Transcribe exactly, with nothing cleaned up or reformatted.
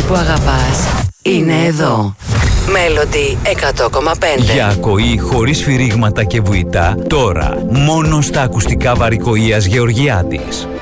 που αγαπάς είναι εδώ. Μέλοντι εκατό κόμμα πέντε. Για ακοή χωρίς σφυρίγματα και βουητά, τώρα μόνο στα ακουστικά Βαρικοΐας Γεωργιάδης.